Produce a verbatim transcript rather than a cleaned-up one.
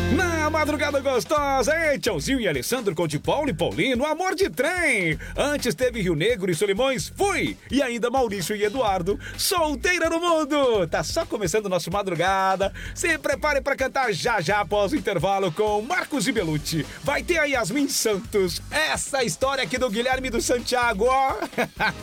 Na madrugada gostosa, ei, Tchãozinho e Alessandro com de Paulo e Paulino, amor de trem. Antes teve Rio Negro e Solimões, fui. E ainda Maurício e Eduardo, solteira no mundo. Tá só começando nosso madrugada. Se prepare pra cantar já já após o intervalo com Marcos e Belucci. Vai ter a Yasmin Santos. Essa história aqui do Guilherme do Santiago, ó.